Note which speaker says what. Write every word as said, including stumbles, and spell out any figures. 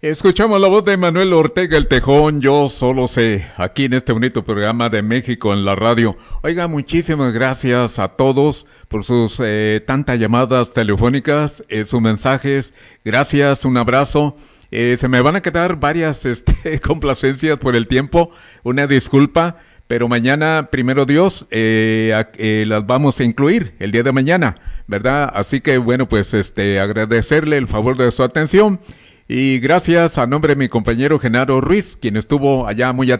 Speaker 1: Escuchamos la voz de Manuel Ortega el Tejón, Yo Solo Sé, aquí en este bonito programa de México en la radio. Oiga, muchísimas gracias a todos por sus eh, tantas llamadas telefónicas, eh, sus mensajes. Gracias, un abrazo. Eh, se me van a quedar varias este, complacencias por el tiempo, una disculpa, pero mañana, primero Dios, eh, a, eh, las vamos a incluir el día de mañana, ¿verdad? Así que bueno, pues este agradecerle el favor de su atención. Y gracias a nombre de mi compañero Genaro Ruiz, quien estuvo allá muy atento.